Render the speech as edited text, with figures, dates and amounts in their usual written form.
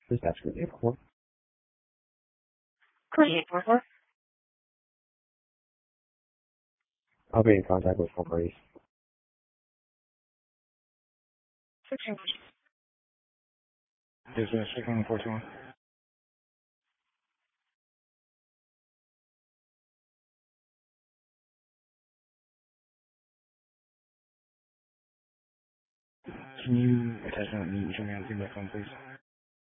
Dispatch Group 844. Group 844. I'll be in contact with 4 parties. 16. Dispatch checking 421. Can you attach that and show me how to do that phone, please?